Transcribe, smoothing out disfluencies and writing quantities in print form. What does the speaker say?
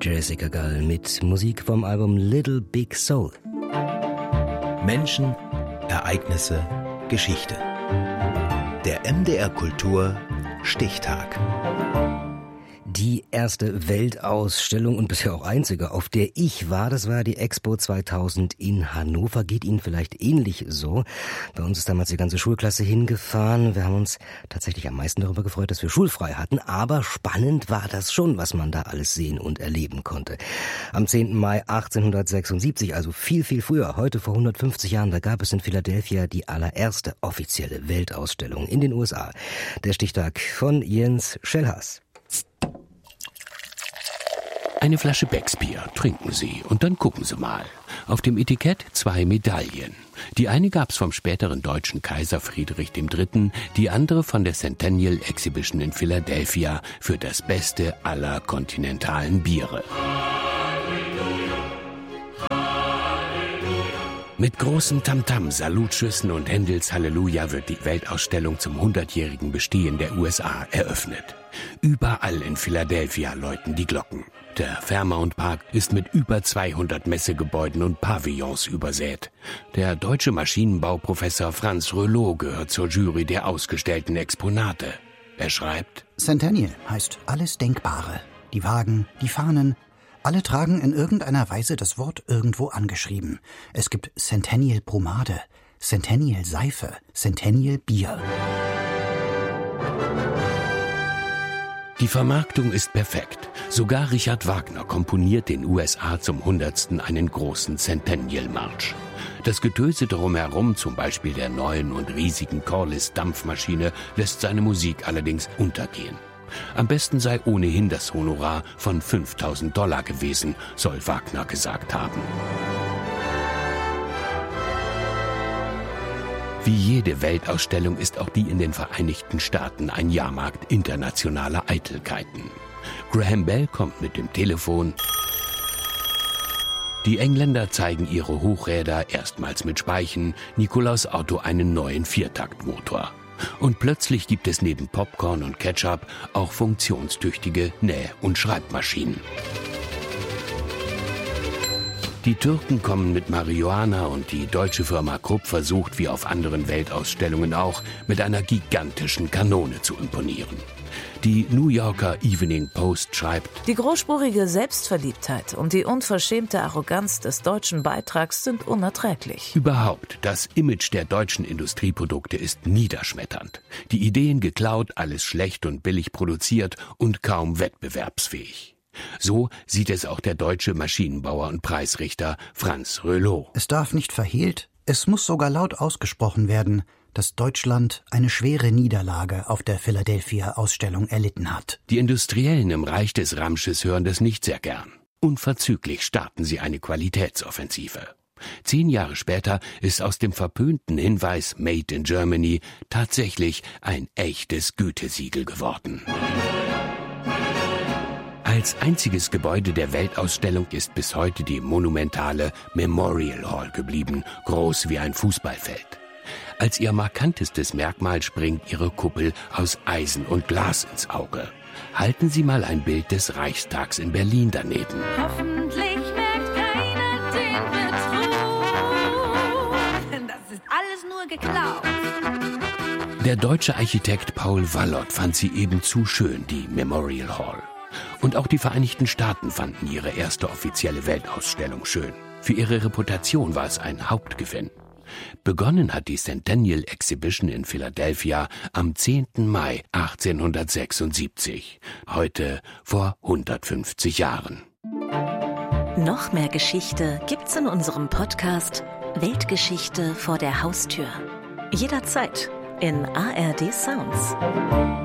Jessica Gall mit Musik vom Album Little Big Soul. Menschen, Ereignisse, Geschichte. Der MDR Kultur Stichtag. Die erste Weltausstellung und bisher auch einzige, auf der ich war, das war die Expo 2000 in Hannover. Geht Ihnen vielleicht ähnlich so? Bei uns ist damals die ganze Schulklasse hingefahren. Wir haben uns tatsächlich am meisten darüber gefreut, dass wir schulfrei hatten. Aber spannend war das schon, was man da alles sehen und erleben konnte. Am 10. Mai 1876, also viel, viel früher, heute vor 150 Jahren, da gab es in Philadelphia die allererste offizielle Weltausstellung in den USA. Der Stichtag von Jens Schellhaas. Eine Flasche Becksbier, trinken Sie und dann gucken Sie mal. Auf dem Etikett 2 Medaillen. Die eine gab's vom späteren deutschen Kaiser Friedrich III., die andere von der Centennial Exhibition in Philadelphia für das Beste aller kontinentalen Biere. Mit großen Tamtam, Salutschüssen und Händels Halleluja wird die Weltausstellung zum 100-jährigen Bestehen der USA eröffnet. Überall in Philadelphia läuten die Glocken. Der Fairmount Park ist mit über 200 Messegebäuden und Pavillons übersät. Der deutsche Maschinenbauprofessor Franz Rölow gehört zur Jury der ausgestellten Exponate. Er schreibt: Centennial heißt alles Denkbare. Die Wagen, die Fahnen, alle tragen in irgendeiner Weise das Wort irgendwo angeschrieben. Es gibt Centennial Pomade, Centennial Seife, Centennial Bier. Die Vermarktung ist perfekt. Sogar Richard Wagner komponiert den USA zum 100. einen großen Centennial-Marsch. Das Getöse drumherum, zum Beispiel der neuen und riesigen Corliss-Dampfmaschine, lässt seine Musik allerdings untergehen. Am besten sei ohnehin das Honorar von $5.000 gewesen, soll Wagner gesagt haben. Wie jede Weltausstellung ist auch die in den Vereinigten Staaten ein Jahrmarkt internationaler Eitelkeiten. Graham Bell kommt mit dem Telefon. Die Engländer zeigen ihre Hochräder erstmals mit Speichen, Nikolaus Auto einen neuen Viertaktmotor. Und plötzlich gibt es neben Popcorn und Ketchup auch funktionstüchtige Näh- und Schreibmaschinen. Die Türken kommen mit Marihuana und die deutsche Firma Krupp versucht, wie auf anderen Weltausstellungen auch, mit einer gigantischen Kanone zu imponieren. Die New Yorker Evening Post schreibt: Die großspurige Selbstverliebtheit und die unverschämte Arroganz des deutschen Beitrags sind unerträglich. Überhaupt, das Image der deutschen Industrieprodukte ist niederschmetternd. Die Ideen geklaut, alles schlecht und billig produziert und kaum wettbewerbsfähig. So sieht es auch der deutsche Maschinenbauer und Preisrichter Franz Rölow. Es darf nicht verhehlt, es muss sogar laut ausgesprochen werden, dass Deutschland eine schwere Niederlage auf der Philadelphia-Ausstellung erlitten hat. Die Industriellen im Reich des Ramsches hören das nicht sehr gern. Unverzüglich starten sie eine Qualitätsoffensive. 10 Jahre später ist aus dem verpönten Hinweis Made in Germany tatsächlich ein echtes Gütesiegel geworden. Als einziges Gebäude der Weltausstellung ist bis heute die monumentale Memorial Hall geblieben, groß wie ein Fußballfeld. Als ihr markantestes Merkmal springt ihre Kuppel aus Eisen und Glas ins Auge. Halten Sie mal ein Bild des Reichstags in Berlin daneben. Hoffentlich merkt keiner den Betrug. Das ist alles nur geklaut. Der deutsche Architekt Paul Wallott fand sie eben zu schön, die Memorial Hall. Und auch die Vereinigten Staaten fanden ihre erste offizielle Weltausstellung schön. Für ihre Reputation war es ein Hauptgewinn. Begonnen hat die Centennial Exhibition in Philadelphia am 10. Mai 1876, heute vor 150 Jahren. Noch mehr Geschichte gibt's in unserem Podcast Weltgeschichte vor der Haustür. Jederzeit in ARD Sounds.